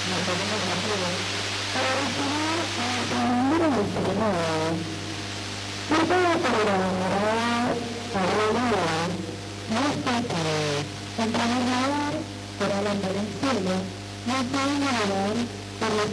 mantenemos la prueba, para recibir el número de serenidades. Todo para elaborar Aurora, nuestra tarea. En primer lugar, por Alan Valenzuela, nos va a elaborar por la